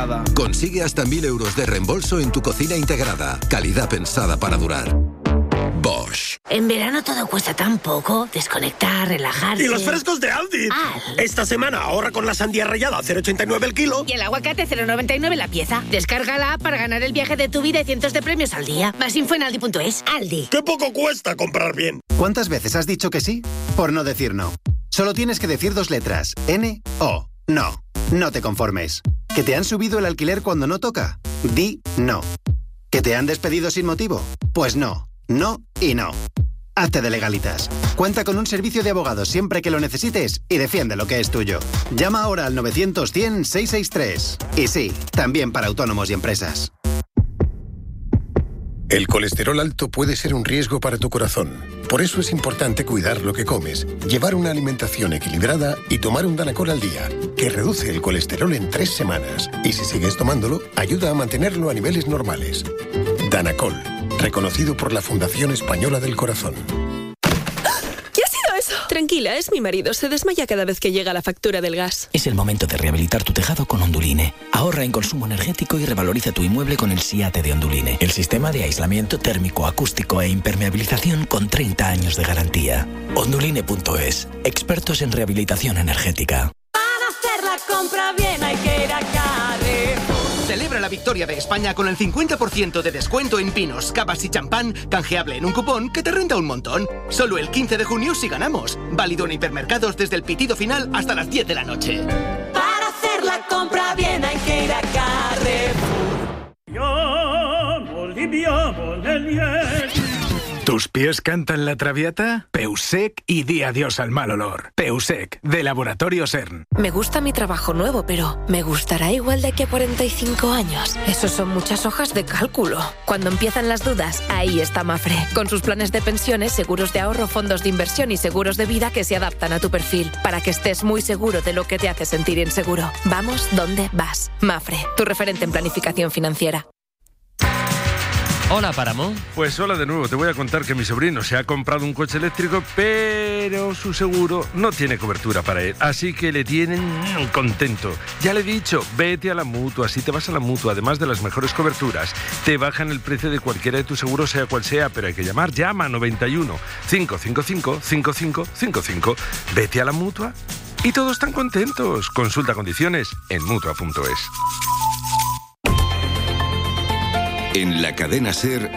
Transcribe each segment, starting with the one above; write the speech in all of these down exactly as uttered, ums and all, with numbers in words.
Consigue hasta mil euros de reembolso en tu cocina integrada. Calidad pensada para durar. Bosch. En verano todo cuesta tan poco. Desconectar, relajarse. ¡Y los frescos de Aldi! Aldi. Esta semana ahorra con la sandía rallada a cero coma ochenta y nueve el kilo. Y el aguacate cero coma noventa y nueve la pieza. Descarga la app para ganar el viaje de tu vida y cientos de premios al día. Más info en aldi punto es. Aldi. ¡Qué poco cuesta comprar bien! ¿Cuántas veces has dicho que sí? Por no decir no. Solo tienes que decir dos letras. N, O. No. No te conformes. ¿Que te han subido el alquiler cuando no toca? Di no. ¿Que te han despedido sin motivo? Pues no. No y no. Hazte de Legalitas. Cuenta con un servicio de abogados siempre que lo necesites y defiende lo que es tuyo. Llama ahora al novecientos cien seiscientos sesenta y tres. Y sí, también para autónomos y empresas. El colesterol alto puede ser un riesgo para tu corazón. Por eso es importante cuidar lo que comes, llevar una alimentación equilibrada y tomar un Danacol al día, que reduce el colesterol en tres semanas. Y si sigues tomándolo, ayuda a mantenerlo a niveles normales. Danacol, reconocido por la Fundación Española del Corazón. ¿Qué ha sido eso? Tranquila, es mi marido. Se desmaya cada vez que llega la factura del gas. Es el momento de rehabilitar tu tejado con Onduline. Ahorra en consumo energético y revaloriza tu inmueble con el SIATE de Onduline. El sistema de aislamiento térmico, acústico e impermeabilización con treinta años de garantía. Onduline punto es. Expertos en rehabilitación energética. Para hacer la compra bien hay que ir a Carrefour. Celebra la victoria de España con el cincuenta por ciento de descuento en pinos, cavas y champán, canjeable en un cupón que te renta un montón. Solo el quince de junio si ganamos. Válido en hipermercados desde el pitido final hasta las diez de la noche. Para hacer la compra bien hay que ir a Carrefour. ¿Tus pies cantan la traviata? Peusec y di adiós al mal olor. Peusec, de Laboratorio CERN. Me gusta mi trabajo nuevo, pero ¿me gustará igual de aquí a cuarenta y cinco años? Esos son muchas hojas de cálculo. Cuando empiezan las dudas, ahí está Mafre. Con sus planes de pensiones, seguros de ahorro, fondos de inversión y seguros de vida que se adaptan a tu perfil, para que estés muy seguro de lo que te hace sentir inseguro. Vamos donde vas. Mafre, tu referente en planificación financiera. Hola, Páramo. Pues hola de nuevo. Te voy a contar que mi sobrino se ha comprado un coche eléctrico, pero su seguro no tiene cobertura para él. Así que le tienen contento. Ya le he dicho, vete a la Mutua. Si te vas a la Mutua, además de las mejores coberturas, te bajan el precio de cualquiera de tus seguros, sea cual sea, pero hay que llamar. Llama a noventa y uno, cinco cinco cinco, cinco cinco cinco cinco. Vete a la Mutua y todos están contentos. Consulta condiciones en mutua punto es. En la cadena SER,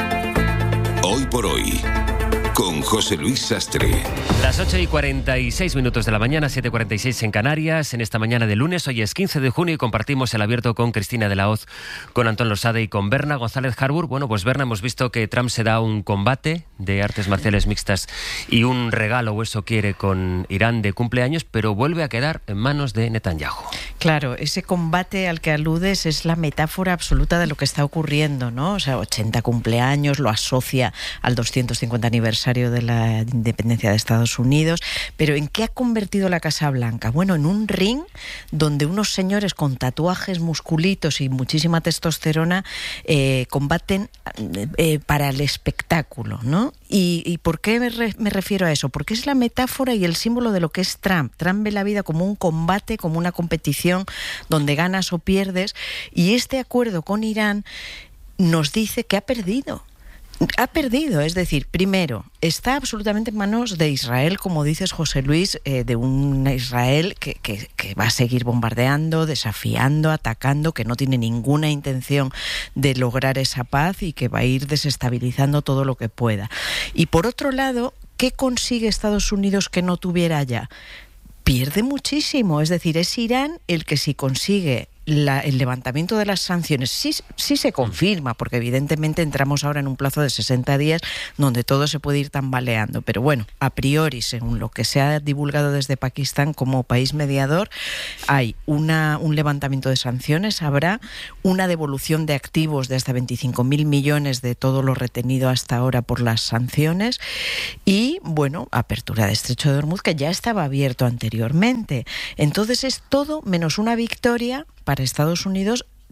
Hoy por Hoy, con José Luis Sastre. Las ocho y cuarenta y seis minutos de la mañana, siete y cuarenta y seis en Canarias, en esta mañana de lunes. Hoy es quince de junio y compartimos el abierto con Cristina de la Hoz, con Antón Losade y con Berna González Harbour. Bueno, pues Berna, hemos visto que Trump se da un combate de artes marciales mixtas y un regalo, o eso quiere, con Irán de cumpleaños, pero vuelve a quedar en manos de Netanyahu. Claro, ese combate al que aludes es la metáfora absoluta de lo que está ocurriendo, ¿no? O sea, ochenta cumpleaños, lo asocia al doscientos cincuenta aniversario de la independencia de Estados Unidos. Pero ¿en qué ha convertido la Casa Blanca? Bueno, en un ring donde unos señores con tatuajes, musculitos y muchísima testosterona eh, combaten eh, para el espectáculo, ¿no? ¿Y, y por qué me, re, me refiero a eso? Porque es la metáfora y el símbolo de lo que es Trump. Trump ve la vida como un combate, como una competición donde ganas o pierdes, y este acuerdo con Irán nos dice que ha perdido. Ha perdido, es decir, primero, está absolutamente en manos de Israel, como dices, José Luis, eh, de un Israel que, que, que va a seguir bombardeando, desafiando, atacando, que no tiene ninguna intención de lograr esa paz y que va a ir desestabilizando todo lo que pueda. Y por otro lado, ¿qué consigue Estados Unidos que no tuviera ya? Pierde muchísimo, es decir, es Irán el que si consigue La, el levantamiento de las sanciones sí, sí se confirma, porque evidentemente entramos ahora en un plazo de sesenta días donde todo se puede ir tambaleando, pero bueno, a priori, según lo que se ha divulgado desde Pakistán como país mediador, hay una, un levantamiento de sanciones, habrá una devolución de activos de hasta veinticinco mil millones de todo lo retenido hasta ahora por las sanciones y, bueno, apertura de Estrecho de Hormuz, que ya estaba abierto anteriormente. Entonces es todo menos una victoria para Estados Unidos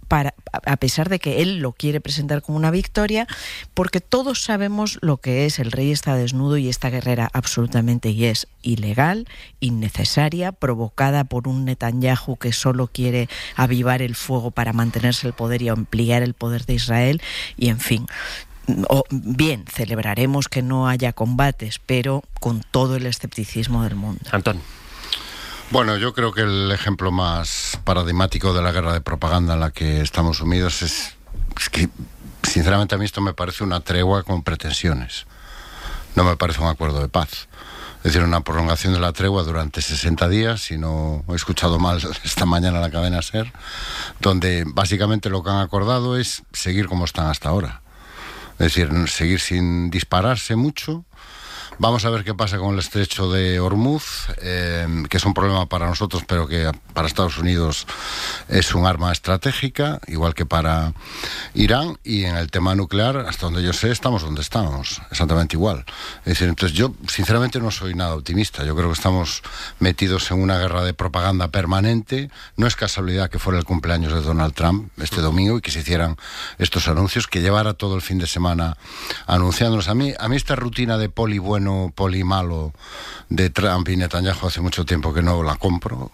para, a pesar de que él lo quiere presentar como una victoria, porque todos sabemos lo que es. El rey está desnudo y esta guerra era absolutamente y es ilegal, innecesaria, provocada por un Netanyahu que solo quiere avivar el fuego para mantenerse el poder y ampliar el poder de Israel, y en fin. O, bien, celebraremos que no haya combates, pero con todo el escepticismo del mundo. Antón. Bueno, yo creo que el ejemplo más paradigmático de la guerra de propaganda en la que estamos sumidos es, es que, sinceramente, a mí esto me parece una tregua con pretensiones. No me parece un acuerdo de paz. Es decir, una prolongación de la tregua durante sesenta días, si no he escuchado mal esta mañana en la cadena SER, donde básicamente lo que han acordado es seguir como están hasta ahora. Es decir, seguir sin dispararse mucho. Vamos a ver qué pasa con el estrecho de Hormuz, eh, que es un problema para nosotros, pero que para Estados Unidos es un arma estratégica, igual que para Irán. Y en el tema nuclear, hasta donde yo sé, estamos donde estamos, exactamente igual. Es decir, entonces yo, sinceramente, no soy nada optimista. Yo creo que estamos metidos en una guerra de propaganda permanente. No es casualidad que fuera el cumpleaños de Donald Trump este domingo y que se hicieran estos anuncios, que llevara todo el fin de semana anunciándonos. A mí, a mí esta rutina de poli bueno, poli malo de Trump y Netanyahu hace mucho tiempo que no la compro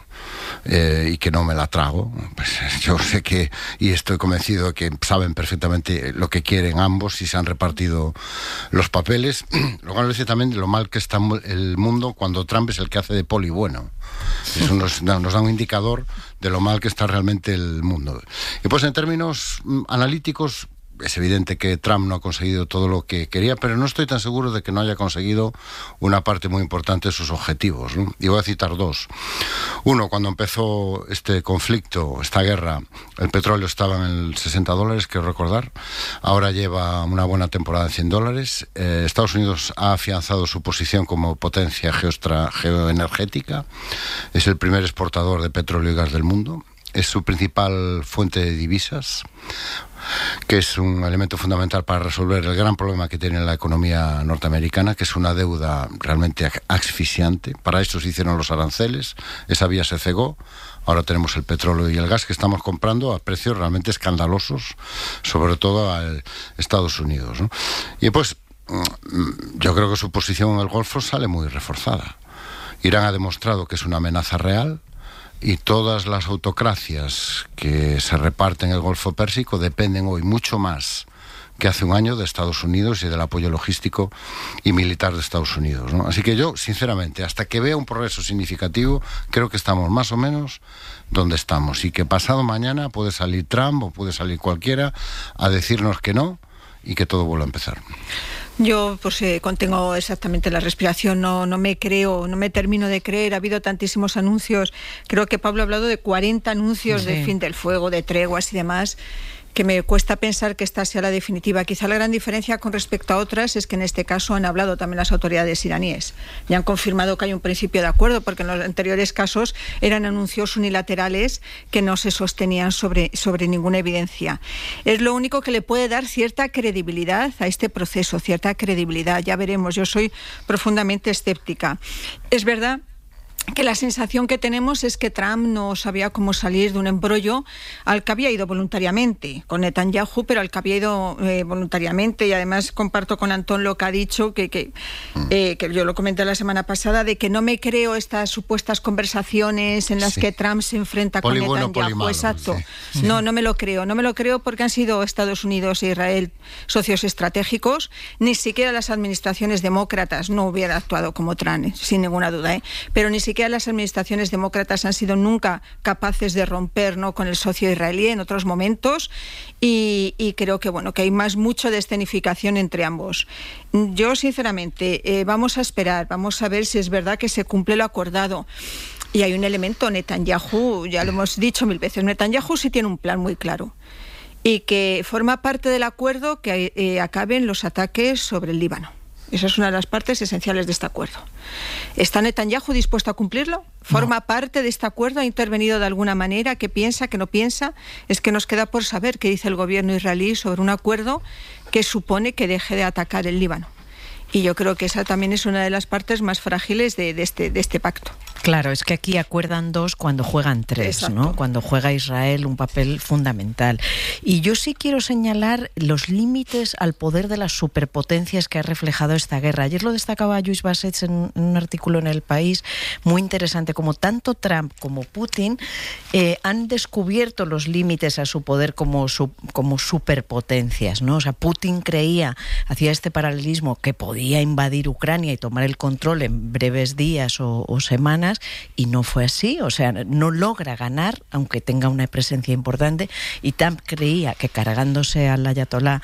eh, y que no me la trago. Pues yo sé que, y estoy convencido de que saben perfectamente lo que quieren ambos y se han repartido los papeles. Lo cual dice también de lo mal que está el mundo cuando Trump es el que hace de poli bueno. Eso nos, nos da un indicador de lo mal que está realmente el mundo. Y pues en términos analíticos, es evidente que Trump no ha conseguido todo lo que quería, pero no estoy tan seguro de que no haya conseguido una parte muy importante de sus objetivos, ¿no? Y voy a citar dos. Uno, cuando empezó este conflicto, esta guerra, el petróleo estaba en sesenta dólares, quiero recordar. Ahora lleva una buena temporada en cien dólares. Eh, Estados Unidos ha afianzado su posición como potencia geostra, geoenergética. Es el primer exportador de petróleo y gas del mundo. Es su principal fuente de divisas, que es un elemento fundamental para resolver el gran problema que tiene la economía norteamericana, que es una deuda realmente asfixiante. Para esto se hicieron los aranceles, esa vía se cegó. Ahora tenemos el petróleo y el gas que estamos comprando a precios realmente escandalosos, sobre todo a Estados Unidos, ¿no? Y pues yo creo que su posición en el Golfo sale muy reforzada. Irán ha demostrado que es una amenaza real, y todas las autocracias que se reparten en el Golfo Pérsico dependen hoy mucho más que hace un año de Estados Unidos y del apoyo logístico y militar de Estados Unidos, ¿no? Así que yo, sinceramente, hasta que vea un progreso significativo, creo que estamos más o menos donde estamos, y que pasado mañana puede salir Trump o puede salir cualquiera a decirnos que no y que todo vuelva a empezar. Yo pues eh, contengo exactamente la respiración, no, no me creo, no me termino de creer. Ha habido tantísimos anuncios, creo que Pablo ha hablado de cuarenta anuncios sí. de fin del fuego, de treguas y demás, que me cuesta pensar que esta sea la definitiva. Quizá la gran diferencia con respecto a otras es que en este caso han hablado también las autoridades iraníes y han confirmado que hay un principio de acuerdo, porque en los anteriores casos eran anuncios unilaterales que no se sostenían sobre, sobre ninguna evidencia. Es lo único que le puede dar cierta credibilidad a este proceso, cierta credibilidad. Ya veremos, yo soy profundamente escéptica. Es verdad que la sensación que tenemos es que Trump no sabía cómo salir de un embrollo al que había ido voluntariamente con Netanyahu, pero al que había ido eh, voluntariamente. Y además comparto con Antón lo que ha dicho, que, que, eh, que yo lo comenté la semana pasada, de que no me creo estas supuestas conversaciones en las sí. que Trump se enfrenta poli con bueno, Netanyahu. Malo, Exacto. Sí. No, no me lo creo. No me lo creo porque han sido Estados Unidos e Israel socios estratégicos. Ni siquiera las administraciones demócratas no hubieran actuado como Trump, sin ninguna duda, ¿eh? Pero ni siquiera que las administraciones demócratas han sido nunca capaces de romper, ¿no?, con el socio israelí en otros momentos, y, y creo que bueno que hay más mucho de escenificación entre ambos. Yo sinceramente eh, vamos a esperar, vamos a ver si es verdad que se cumple lo acordado. Y hay un elemento, Netanyahu, ya lo hemos dicho mil veces, Netanyahu sí tiene un plan muy claro y que forma parte del acuerdo que eh, acaben los ataques sobre el Líbano. Esa es una de las partes esenciales de este acuerdo. ¿Está Netanyahu dispuesto a cumplirlo? ¿Forma no. parte de este acuerdo? ¿Ha intervenido de alguna manera? ¿Qué piensa? ¿Qué no piensa? Es que nos queda por saber qué dice el gobierno israelí sobre un acuerdo que supone que deje de atacar el Líbano. Y yo creo que esa también es una de las partes más frágiles de, de, este, de este pacto. Claro, es que aquí acuerdan dos cuando juegan tres, Exacto. ¿no? Cuando juega Israel un papel fundamental. Y yo sí quiero señalar los límites al poder de las superpotencias que ha reflejado esta guerra. Ayer lo destacaba Lluís Bassets en, en un artículo en El País, muy interesante, como tanto Trump como Putin eh, han descubierto los límites a su poder como, su, como superpotencias, ¿no? O sea, Putin creía, hacía este paralelismo, que podía invadir Ucrania y tomar el control en breves días o, o semanas, y no fue así. O sea, no logra ganar, aunque tenga una presencia importante, y Trump creía que cargándose al ayatolá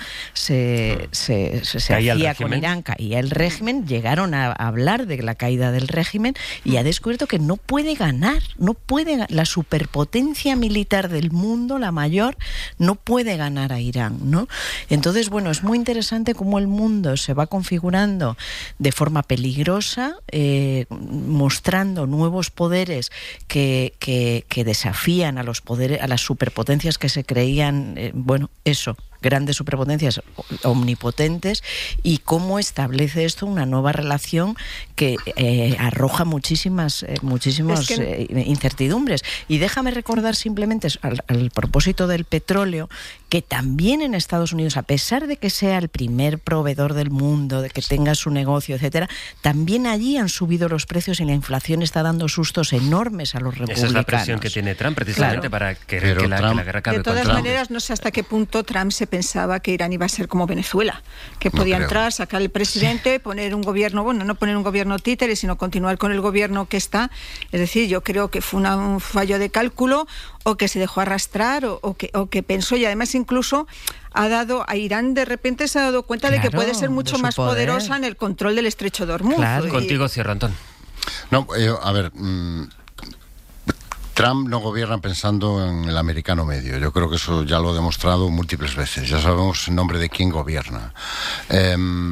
se, se, se, se hacía con Irán, caía el régimen. Llegaron a hablar de la caída del régimen y ha descubierto que no puede ganar, no puede, la superpotencia militar del mundo, la mayor, no puede ganar a Irán, ¿no? Entonces, bueno, es muy interesante cómo el mundo se va configurando de forma peligrosa, eh, mostrando nuevos poderes que, que, que desafían a los poderes, a las superpotencias que se creían, eh, bueno, eso, grandes superpotencias omnipotentes, y cómo establece esto una nueva relación que eh, arroja muchísimas eh, muchísimas es que... eh, incertidumbres. Y déjame recordar simplemente al, al propósito del petróleo, que también en Estados Unidos, a pesar de que sea el primer proveedor del mundo, de que tenga su negocio, etcétera, también allí han subido los precios y la inflación está dando sustos enormes a los republicanos. Esa es la presión que tiene Trump, precisamente, claro, para querer que la, Trump, que la guerra acabe. De todas con maneras, Trump. No sé hasta qué punto Trump se pensaba que Irán iba a ser como Venezuela, que podía no entrar, sacar el presidente, sí. poner un gobierno, bueno, no poner un gobierno títere, sino continuar con el gobierno que está. Es decir, yo creo que fue una, un fallo de cálculo, o que se dejó arrastrar, o, o, que, o que pensó, y además incluso ha dado a Irán, de repente se ha dado cuenta claro, de que puede ser mucho más poder. poderosa en el control del estrecho de Hormuz. Claro. Y... Contigo cierro, Antón. No, eh, a ver... Mmm... Trump no gobierna pensando en el americano medio. Yo creo que eso ya lo ha demostrado múltiples veces. Ya sabemos en nombre de quién gobierna. Eh,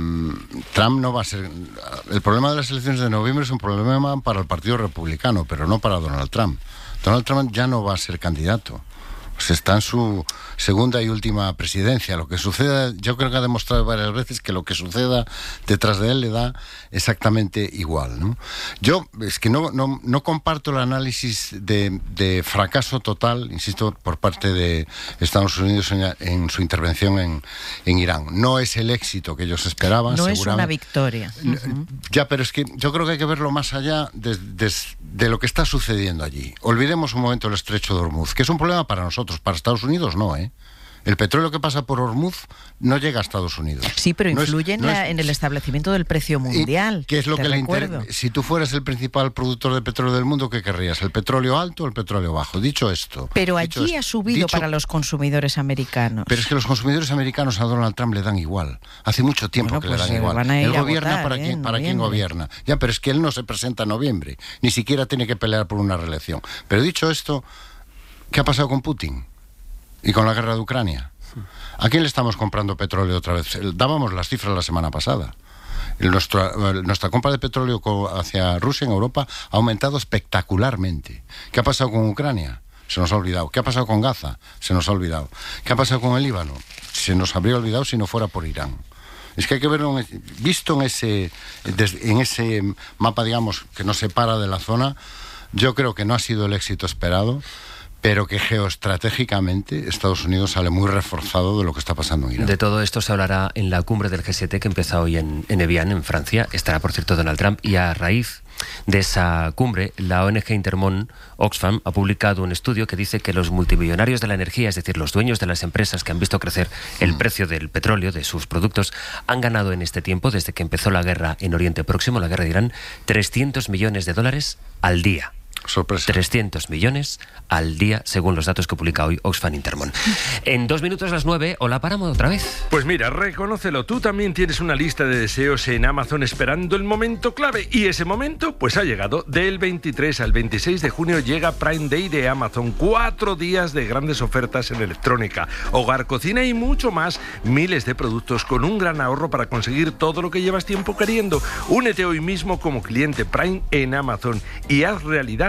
Trump no va a ser... El problema de las elecciones de noviembre es un problema para el Partido Republicano, pero no para Donald Trump. Donald Trump ya no va a ser candidato. Pues está en su segunda y última presidencia. Lo que suceda, yo creo que ha demostrado varias veces que lo que suceda detrás de él le da exactamente igual, ¿no? Yo es que no, no, no comparto el análisis de, de fracaso total, insisto, por parte de Estados Unidos en, en su intervención en, en Irán. No es el éxito que ellos esperaban. No es una victoria. Uh-huh. Ya, pero es que yo creo que hay que verlo más allá de, de, de lo que está sucediendo allí. Olvidemos un momento el estrecho de Hormuz, que es un problema para nosotros. Para Estados Unidos no, ¿eh? El petróleo que pasa por Hormuz no llega a Estados Unidos. Sí, pero no influye es, en, no la, es, en el establecimiento del precio mundial. ¿Qué es lo que le interesa? Si tú fueras el principal productor de petróleo del mundo, ¿qué querrías? ¿El petróleo alto o el petróleo bajo? Dicho esto... Pero dicho allí esto, ha subido dicho, para los consumidores americanos. Pero es que los consumidores americanos a Donald Trump le dan igual. Hace mucho tiempo bueno, que pues le dan igual. Van a ir él a gobierna votar, para, ¿eh? quien, para quien gobierna. Ya, pero es que él no se presenta en noviembre. Ni siquiera tiene que pelear por una reelección. Pero dicho esto, ¿qué ha pasado con Putin? ¿Y con la guerra de Ucrania? ¿A quién le estamos comprando petróleo otra vez? Dábamos las cifras la semana pasada. Nuestra, nuestra compra de petróleo hacia Rusia en Europa ha aumentado espectacularmente. ¿Qué ha pasado con Ucrania? Se nos ha olvidado. ¿Qué ha pasado con Gaza? Se nos ha olvidado. ¿Qué ha pasado con el Líbano? Se nos habría olvidado si no fuera por Irán. Es que hay que verlo, en, visto en ese, en ese mapa, digamos, que nos separa de la zona, yo creo que no ha sido el éxito esperado, pero que geoestratégicamente Estados Unidos sale muy reforzado de lo que está pasando en Irán. De todo esto se hablará en la cumbre del G siete que empieza hoy en, en Evian, en Francia. Estará, por cierto, Donald Trump, y a raíz de esa cumbre, la O N G Intermón Oxfam ha publicado un estudio que dice que los multimillonarios de la energía, es decir, los dueños de las empresas que han visto crecer el mm. precio del petróleo, de sus productos, han ganado en este tiempo, desde que empezó la guerra en Oriente Próximo, la guerra de Irán, trescientos millones de dólares al día. Sorpresa. trescientos millones al día, según los datos que publica hoy Oxfam Intermón. En dos minutos las nueve, ¿o la paramos otra vez? Pues mira, reconócelo, tú también tienes una lista de deseos en Amazon esperando el momento clave, y ese momento pues ha llegado. Del veintitrés al veintiséis de junio llega Prime Day de Amazon, cuatro días de grandes ofertas en electrónica, hogar, cocina y mucho más, miles de productos con un gran ahorro para conseguir todo lo que llevas tiempo queriendo. Únete hoy mismo como cliente Prime en Amazon y haz realidad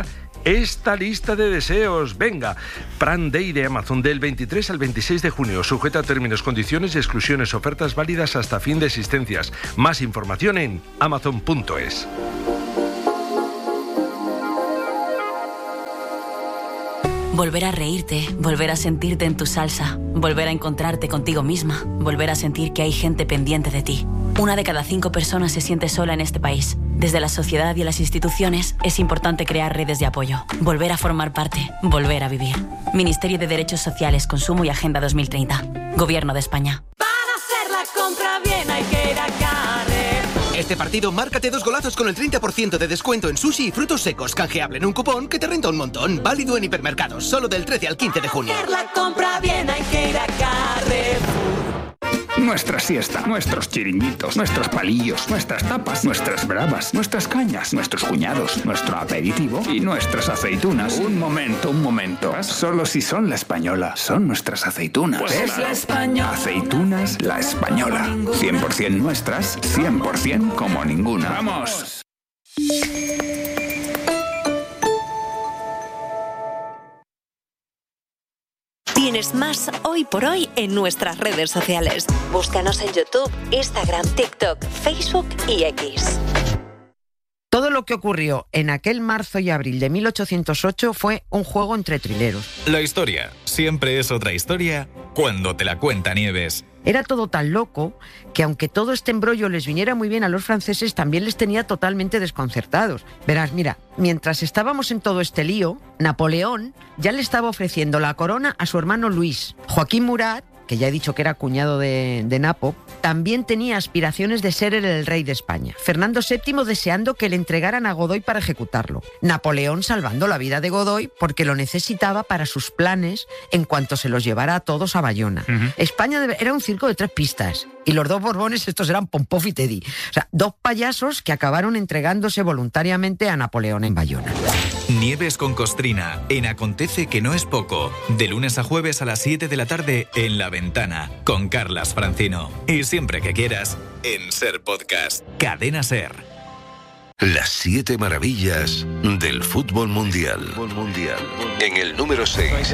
esta lista de deseos. Venga, Prime Day de Amazon del veintitrés al veintiséis de junio. Sujeta a términos, condiciones y exclusiones. Ofertas válidas hasta fin de existencias. Más información en amazon punto es. Volver a reírte, volver a sentirte en tu salsa, volver a encontrarte contigo misma, volver a sentir que hay gente pendiente de ti. Una de cada cinco personas se siente sola en este país. Desde la sociedad y las instituciones es importante crear redes de apoyo, volver a formar parte, volver a vivir. Ministerio de Derechos Sociales, Consumo y Agenda dos mil treinta. Gobierno de España. Para hacer la compra bien hay que ir a Carrer. Este partido, márcate dos golazos con el treinta por ciento de descuento en sushi y frutos secos, canjeable en un cupón que te renta un montón. Válido en hipermercados, solo del trece al quince de junio. Para hacer la compra bien hay que ir a Carrefour. Nuestra siesta, nuestros chiringuitos, nuestros palillos, nuestras tapas, nuestras bravas, nuestras cañas, nuestros cuñados, nuestro aperitivo y nuestras aceitunas. Un momento, un momento. Solo si son la española, son nuestras aceitunas. Pues es la española. Aceitunas La Española. cien por ciento nuestras, cien por ciento como ninguna. ¡Vamos! Tienes más Hoy por Hoy en nuestras redes sociales. Búscanos en YouTube, Instagram, TikTok, Facebook y X. Todo lo que ocurrió en aquel marzo y abril de mil ochocientos ocho fue un juego entre trileros. La historia siempre es otra historia cuando te la cuenta Nieves. Era todo tan loco que aunque todo este embrollo les viniera muy bien a los franceses, también les tenía totalmente desconcertados. Verás, mira, mientras estábamos en todo este lío, Napoleón ya le estaba ofreciendo la corona a su hermano Luis. Joaquín Murat, que ya he dicho que era cuñado de, de Napo, también tenía aspiraciones de ser el rey de España. Fernando séptimo deseando que le entregaran a Godoy para ejecutarlo. Napoleón salvando la vida de Godoy porque lo necesitaba para sus planes en cuanto se los llevara a todos a Bayona. Uh-huh. España era un circo de tres pistas y los dos Borbones, estos eran Pompov y Teddy. O sea, dos payasos que acabaron entregándose voluntariamente a Napoleón en Bayona. Nieves con Costrina, en Acontece que no es poco. De lunes a jueves a las siete de la tarde en La Ventana, con Carlas Francino. Y siempre que quieras, en Ser Podcast. Cadena Ser. Las siete maravillas del fútbol mundial. mundial. En el número seis.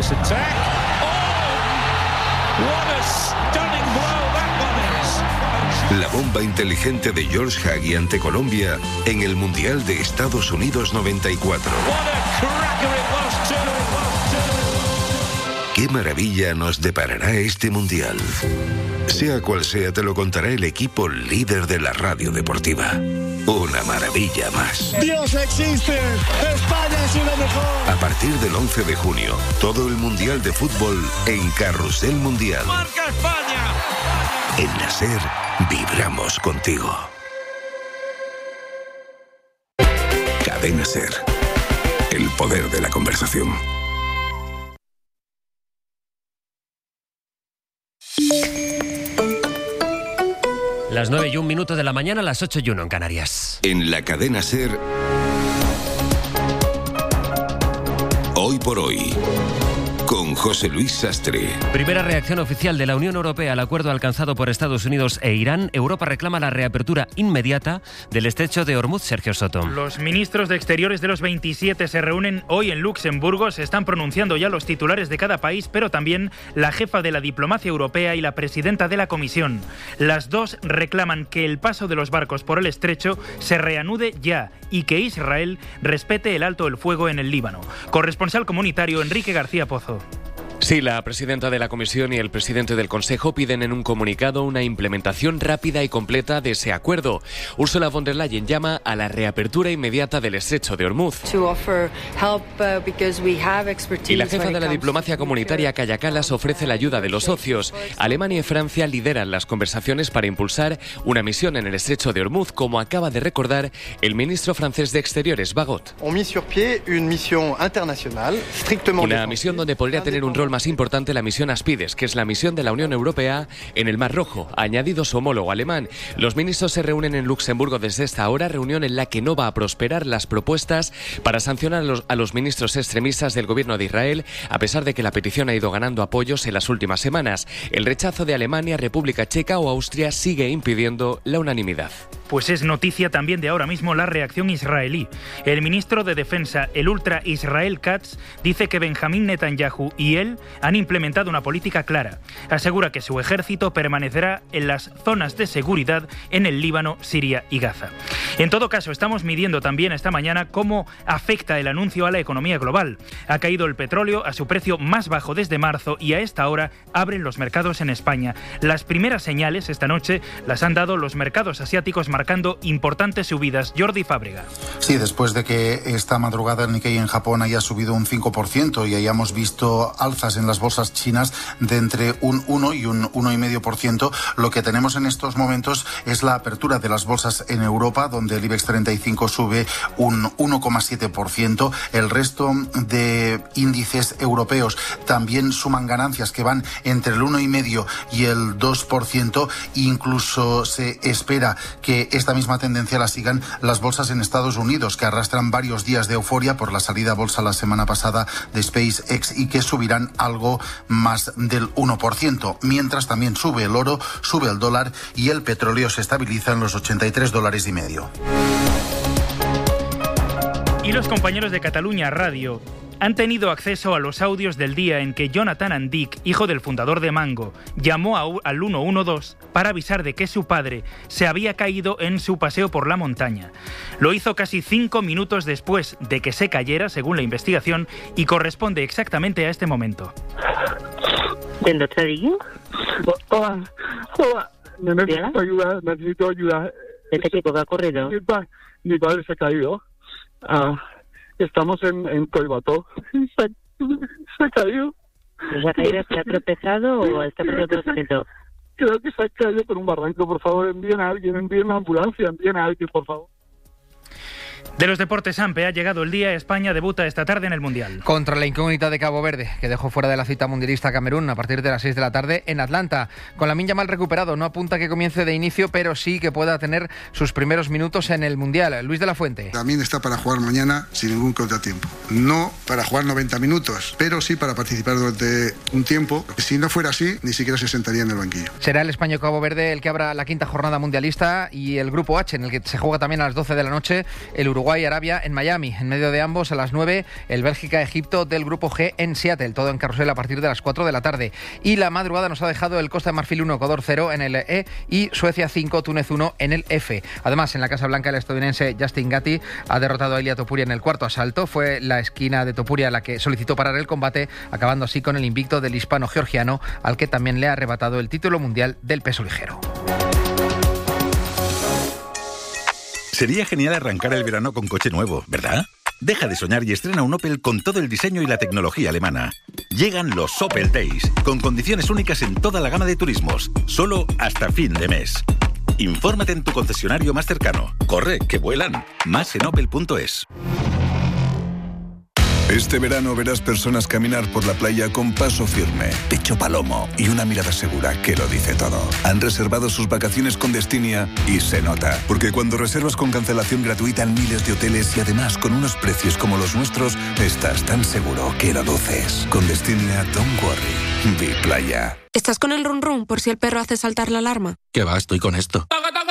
La bomba inteligente de George Hagi ante Colombia en el Mundial de Estados Unidos noventa y cuatro. ¿Qué maravilla nos deparará este Mundial? Sea cual sea, te lo contará el equipo líder de la radio deportiva. Una maravilla más. ¡Dios existe! ¡España es lo mejor! A partir del once de junio, todo el Mundial de Fútbol en Carrusel Mundial. ¡Marca España! En la SER, vibramos contigo. Cadena SER. El poder de la conversación. Las nueve y un minuto de la mañana, las ocho y uno en Canarias. En la cadena SER, Hoy por Hoy, con José Luis Sastre. Primera reacción oficial de la Unión Europea al acuerdo alcanzado por Estados Unidos e Irán. Europa reclama la reapertura inmediata del estrecho de Hormuz. Sergio Soto. Los ministros de Exteriores de los veintisiete se reúnen hoy en Luxemburgo. Se están pronunciando ya los titulares de cada país, pero también la jefa de la diplomacia europea y la presidenta de la Comisión. Las dos reclaman que el paso de los barcos por el estrecho se reanude ya y que Israel respete el alto el fuego en el Líbano. Corresponsal comunitario Enrique García Pozo. Sí, la presidenta de la Comisión y el presidente del Consejo piden en un comunicado una implementación rápida y completa de ese acuerdo. Ursula von der Leyen llama a la reapertura inmediata del estrecho de Hormuz. Y la jefa de la diplomacia comunitaria, Kaja Kallas, ofrece la ayuda de los socios. Alemania y Francia lideran las conversaciones para impulsar una misión en el estrecho de Hormuz, como acaba de recordar el ministro francés de Exteriores, Bagot. Una misión donde podría tener un rol más importante la misión Aspides, que es la misión de la Unión Europea en el Mar Rojo, ha añadido su homólogo alemán. Los ministros se reúnen en Luxemburgo desde esta hora, reunión en la que no va a prosperar las propuestas para sancionar a los, a los ministros extremistas del gobierno de Israel, a pesar de que la petición ha ido ganando apoyos en las últimas semanas. El rechazo de Alemania, República Checa o Austria sigue impidiendo la unanimidad. pues es noticia también de ahora mismo la reacción israelí. El ministro de Defensa, el ultra Israel Katz, dice que Benjamín Netanyahu y él han implementado una política clara. Asegura que su ejército permanecerá en las zonas de seguridad en el Líbano, Siria y Gaza. En todo caso, estamos midiendo también esta mañana cómo afecta el anuncio a la economía global. Ha caído el petróleo a su precio más bajo desde marzo y a esta hora abren los mercados en España. Las primeras señales esta noche las han dado los mercados asiáticos, marcando importantes subidas. Jordi Fábrega. Sí, después de que esta madrugada el Nikkei en Japón haya subido un cinco por ciento y hayamos visto alzas en las bolsas chinas de entre un uno y un uno coma cinco por ciento, lo que tenemos en estos momentos es la apertura de las bolsas en Europa, donde el IBEX treinta y cinco sube un uno coma siete por ciento. El resto de índices europeos también suman ganancias que van entre el uno coma cinco y el dos por ciento. Incluso se espera que esta misma tendencia la sigan las bolsas en Estados Unidos, que arrastran varios días de euforia por la salida a bolsa la semana pasada de SpaceX y que subirán algo más del uno por ciento. Mientras también sube el oro, sube el dólar y el petróleo se estabiliza en los ochenta y tres dólares y medio. Y los compañeros de Cataluña Radio han tenido acceso a los audios del día en que Jonathan Andic, hijo del fundador de Mango, llamó a, al uno uno dos para avisar de que su padre se había caído en su paseo por la montaña. Lo hizo casi cinco minutos después de que se cayera, según la investigación, y corresponde exactamente a este momento. ¿Del otro día? Hola, hola, necesito ayuda, necesito ayuda. ¿De qué tipo que ha ocurrido? Mi, pa, mi padre se ha caído. Uh, estamos en, en Collbató. Se, se ha caído. ¿Se ha caído? ¿Se ha tropezado o está por otro sitio? Creo que se ha caído por un barranco. Por favor, envíen a alguien, envíen una ambulancia, envíen a alguien, por favor. De los deportes, Ampe, ha llegado el día. España debuta esta tarde en el Mundial. Contra la incógnita de Cabo Verde, que dejó fuera de la cita mundialista a Camerún a partir de las seis de la tarde en Atlanta. Con Lamine Yamal recuperado, no apunta que comience de inicio, pero sí que pueda tener sus primeros minutos en el Mundial. Luis de la Fuente. Lamine está para jugar mañana sin ningún contratiempo. No para jugar noventa minutos, pero sí para participar durante un tiempo. Si no fuera así, ni siquiera se sentaría en el banquillo. Será el España-Cabo Verde el que abra la quinta jornada mundialista y el Grupo H, en el que se juega también a las doce de la noche el Uruguay-Arabia en Miami. En medio de ambos, a las nueve, el Bélgica-Egipto del Grupo G en Seattle. Todo en carrusel a partir de las cuatro de la tarde. Y la madrugada nos ha dejado el Costa de Marfil uno, Ecuador cero en el E y Suecia cinco, Túnez uno en el F. Además, en la Casa Blanca, el estadounidense Justin Gatti ha derrotado a Ilia Topuria en el cuarto asalto. Fue la esquina de Topuria la que solicitó parar el combate, acabando así con el invicto del hispano-georgiano, al que también le ha arrebatado el título mundial del peso ligero. Sería genial arrancar el verano con coche nuevo, ¿verdad? Deja de soñar y estrena un Opel con todo el diseño y la tecnología alemana. Llegan los Opel Days, con condiciones únicas en toda la gama de turismos, solo hasta fin de mes. Infórmate en tu concesionario más cercano. Corre, que vuelan. Más en opel punto es. Este verano verás personas caminar por la playa con paso firme, pecho palomo y una mirada segura que lo dice todo. Han reservado sus vacaciones con Destinia y se nota. Porque cuando reservas con cancelación gratuita en miles de hoteles y además con unos precios como los nuestros, estás tan seguro que lo luces. Con Destinia, don't worry. Be playa. ¿Estás con el run run por si el perro hace saltar la alarma? ¿Qué va? Estoy con esto.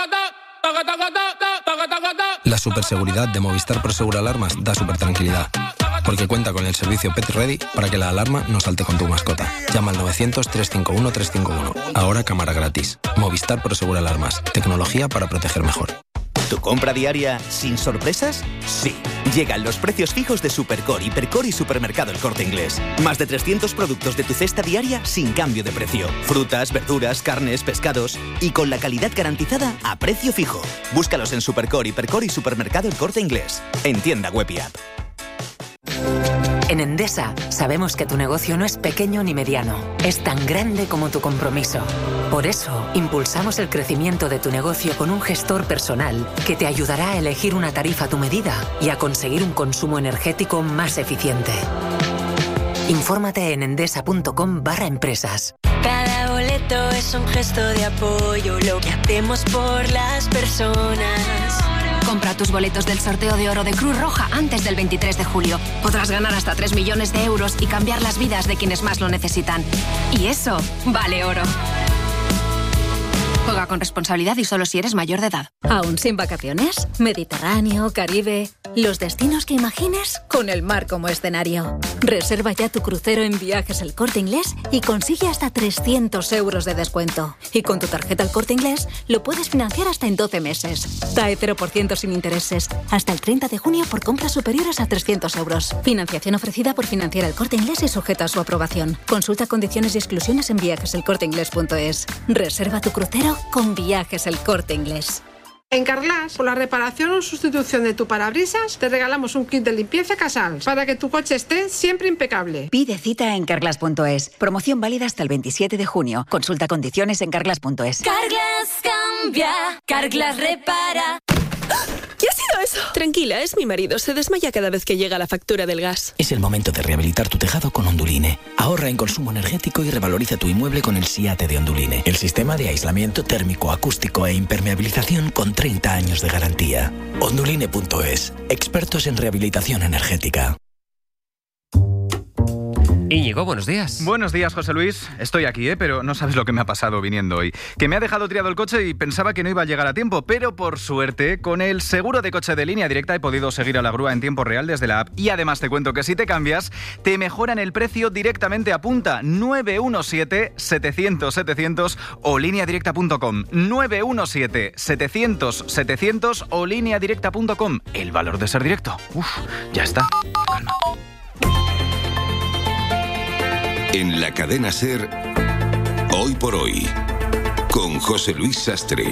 La superseguridad de Movistar Prosegur Alarmas da super tranquilidad, porque cuenta con el servicio Pet Ready para que la alarma no salte con tu mascota. Llama al novecientos, trescientos cincuenta y uno, trescientos cincuenta y uno. Ahora cámara gratis. Movistar Prosegur Alarmas. Tecnología para proteger mejor. ¿Tu compra diaria sin sorpresas? Sí. Llegan los precios fijos de Supercore, Hipercore y Supermercado El Corte Inglés. Más de trescientos productos de tu cesta diaria sin cambio de precio. Frutas, verduras, carnes, pescados y con la calidad garantizada a precio fijo. Búscalos en Supercore, Hipercore y Supermercado El Corte Inglés. En tienda web y app. En Endesa sabemos que tu negocio no es pequeño ni mediano, es tan grande como tu compromiso. Por eso, impulsamos el crecimiento de tu negocio con un gestor personal que te ayudará a elegir una tarifa a tu medida y a conseguir un consumo energético más eficiente. Infórmate en endesa.com barra empresas. Cada boleto es un gesto de apoyo, lo que hacemos por las personas. Compra tus boletos del sorteo de oro de Cruz Roja antes del veintitrés de julio. Podrás ganar hasta tres millones de euros y cambiar las vidas de quienes más lo necesitan. Y eso vale oro. Juega con responsabilidad y solo si eres mayor de edad. ¿Aún sin vacaciones? Mediterráneo, Caribe... Los destinos que imagines con el mar como escenario. Reserva ya tu crucero en Viajes El Corte Inglés y consigue hasta trescientos euros de descuento. Y con tu tarjeta El Corte Inglés lo puedes financiar hasta en doce meses. T A E cero por ciento sin intereses. Hasta el treinta de junio por compras superiores a trescientos euros. Financiación ofrecida por Financiera El Corte Inglés y sujeta a su aprobación. Consulta condiciones y exclusiones en viajes el corte inglés punto es. Reserva tu crucero con Viajes El Corte Inglés. En Carglass, por la reparación o sustitución de tu parabrisas, te regalamos un kit de limpieza Casals para que tu coche esté siempre impecable. Pide cita en carglass punto es. Promoción válida hasta el veintisiete de junio. Consulta condiciones en carglass punto es. Carglass cambia, Carglass repara. ¿Qué ha sido eso? Tranquila, es mi marido. Se desmaya cada vez que llega la factura del gas. Es el momento de rehabilitar tu tejado con Onduline. Ahorra en consumo energético y revaloriza tu inmueble con el SIATE de Onduline. El sistema de aislamiento térmico, acústico e impermeabilización con treinta años de garantía. Onduline punto es. Expertos en rehabilitación energética. Íñigo, buenos días. Buenos días, José Luis. Estoy aquí, ¿eh? Pero no sabes lo que me ha pasado viniendo hoy. Que me ha dejado tirado el coche y pensaba que no iba a llegar a tiempo, pero por suerte, con el seguro de coche de Línea Directa he podido seguir a la grúa en tiempo real desde la app. Y además te cuento que si te cambias, te mejoran el precio directamente a punta. nueve uno siete, setecientos, setecientos o línea directa punto com. nueve uno siete, setecientos, setecientos o línea directa punto com. El valor de ser directo. Uf, ya está. Calma. En la cadena SER, Hoy por Hoy, con José Luis Sastre.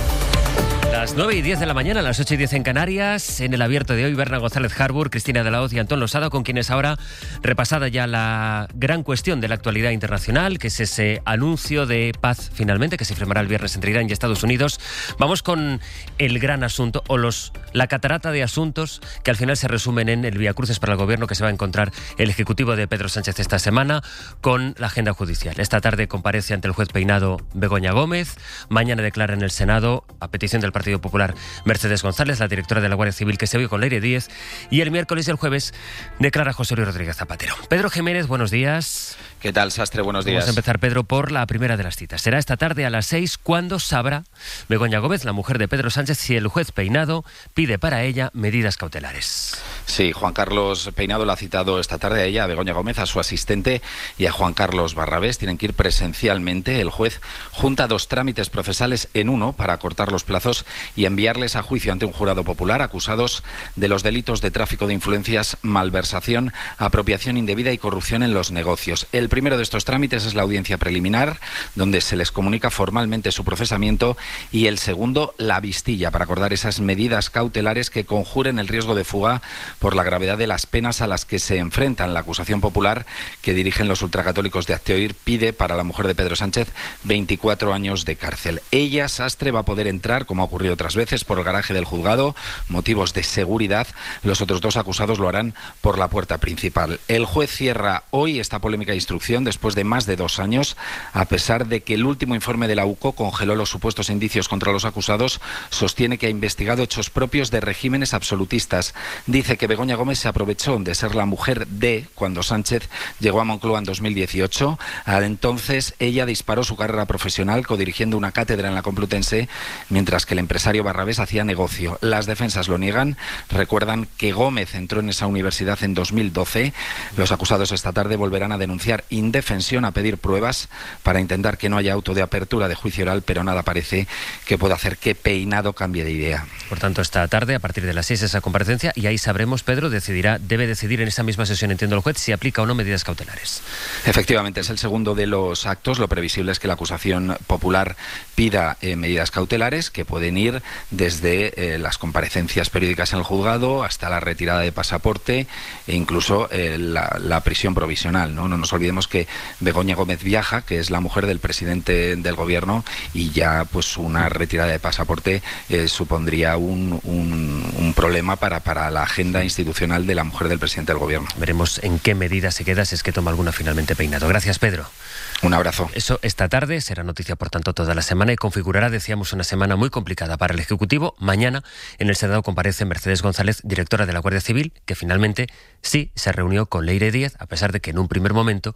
Las nueve y diez de la mañana, las ocho y diez en Canarias, en el abierto de hoy, Berna González Harbour, Cristina de la Hoz y Antón Losada, con quienes ahora, repasada ya la gran cuestión de la actualidad internacional, que es ese anuncio de paz, finalmente, que se firmará el viernes entre Irán y Estados Unidos, vamos con el gran asunto, o los la catarata de asuntos que al final se resumen en el viacruces para el gobierno que se va a encontrar el Ejecutivo de Pedro Sánchez esta semana con la agenda judicial. Esta tarde comparece ante el juez Peinado Begoña Gómez, mañana declara en el Senado, a petición del Partido Popular, Mercedes González, la directora de la Guardia Civil, que se vio con Leire Díez, y el miércoles y el jueves declara José Luis Rodríguez Zapatero. Pedro Jiménez, buenos días. ¿Qué tal, Sastre? Buenos días. Vamos a empezar, Pedro, por la primera de las citas. Será esta tarde a las seis cuando sabrá Begoña Gómez, la mujer de Pedro Sánchez, si el juez Peinado pide para ella medidas cautelares. Sí, Juan Carlos Peinado la ha citado esta tarde a ella, a Begoña Gómez, a su asistente y a Juan Carlos Barrabés. Tienen que ir presencialmente. El juez junta dos trámites procesales en uno para acortar los plazos y enviarles a juicio ante un jurado popular acusados de los delitos de tráfico de influencias, malversación, apropiación indebida y corrupción en los negocios. El primero de estos trámites es la audiencia preliminar, donde se les comunica formalmente su procesamiento, y el segundo, la vistilla, para acordar esas medidas cautelares que conjuren el riesgo de fuga por la gravedad de las penas a las que se enfrentan. La acusación popular que dirigen los ultracatólicos de Acteoir pide para la mujer de Pedro Sánchez veinticuatro años de cárcel. Ella, Sastre, va a poder entrar, como ha ocurrido otras veces, por el garaje del juzgado, motivos de seguridad. Los otros dos acusados lo harán por la puerta principal. El juez cierra hoy esta polémica instrucción después de más de dos años, a pesar de que el último informe de la U C O congeló los supuestos indicios contra los acusados. Sostiene que ha investigado hechos propios de regímenes absolutistas. Dice que Begoña Gómez se aprovechó de ser la mujer de cuando Sánchez llegó a Moncloa en dos mil dieciocho. Al entonces ella disparó su carrera profesional codirigiendo una cátedra en la Complutense, mientras que el empresario Barrabés hacía negocio. Las defensas lo niegan. Recuerdan que Gómez entró en esa universidad en dos mil doce. Los acusados esta tarde volverán a denunciar indefensión, a pedir pruebas para intentar que no haya auto de apertura de juicio oral, pero nada parece que pueda hacer que Peinado cambie de idea. Por tanto, esta tarde, a partir de las seis, esa comparecencia, y ahí sabremos, Pedro, decidirá, debe decidir en esa misma sesión, entiendo el juez, si aplica o no medidas cautelares. Efectivamente, es el segundo de los actos. Lo previsible es que la acusación popular pida eh, medidas cautelares que pueden ir desde eh, las comparecencias periódicas en el juzgado hasta la retirada de pasaporte e incluso eh, la, la prisión provisional, ¿no? No nos olvidemos que Begoña Gómez viaja, que es la mujer del presidente del gobierno, y ya pues una retirada de pasaporte eh, supondría un, un, un problema para, para la agenda institucional de la mujer del presidente del gobierno. Veremos en qué medida se queda, si es que toma alguna finalmente Peinado. Gracias, Pedro. Un abrazo. Eso esta tarde será noticia, por tanto, toda la semana y configurará, decíamos, una semana muy complicada para el Ejecutivo. Mañana en el Senado comparece Mercedes González, directora de la Guardia Civil, que finalmente sí se reunió con Leire Díez, a pesar de que en un primer momento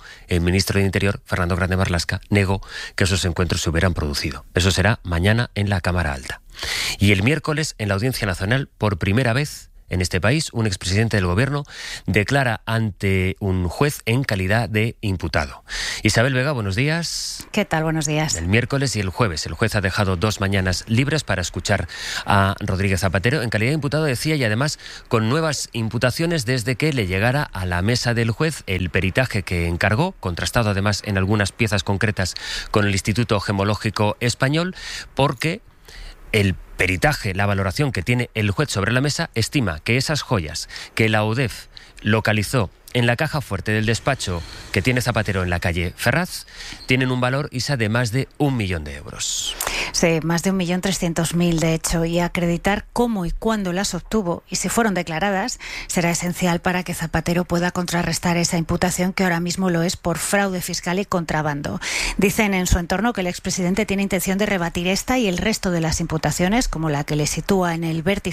el ministro de Interior, Fernando Grande Marlaska, negó que esos encuentros se hubieran producido. Eso será mañana en la Cámara Alta. Y el miércoles, en la Audiencia Nacional, por primera vez en este país, un expresidente del Gobierno declara ante un juez en calidad de imputado. Isabel Vega, buenos días. ¿Qué tal? Buenos días. El miércoles y el jueves, el juez ha dejado dos mañanas libres para escuchar a Rodríguez Zapatero en calidad de imputado, decía, y además con nuevas imputaciones desde que le llegara a la mesa del juez el peritaje que encargó, contrastado además en algunas piezas concretas con el Instituto Gemológico Español, porque el peritaje, la valoración que tiene el juez sobre la mesa, estima que esas joyas que la UDEF localizó en la caja fuerte del despacho que tiene Zapatero en la calle Ferraz tienen un valor, Isa, de más de un millón de euros. Sí, más de un millón trescientos mil, de hecho, y acreditar cómo y cuándo las obtuvo y si fueron declaradas será esencial para que Zapatero pueda contrarrestar esa imputación que ahora mismo lo es por fraude fiscal y contrabando. Dicen en su entorno que el expresidente tiene intención de rebatir esta y el resto de las imputaciones, como la que le sitúa en el vértice